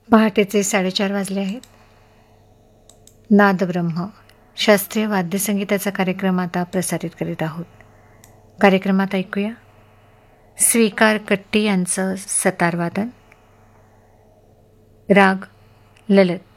पहाटेचे 4:30 वाजले आहेत. नादब्रह्म शास्त्रीय वाद्यसंगीताचा कार्यक्रम आता प्रसारित करीत आहोत. कार्यक्रमात ऐकूया स्वीकार कट्टी यांचं सतारवादन, राग ललत.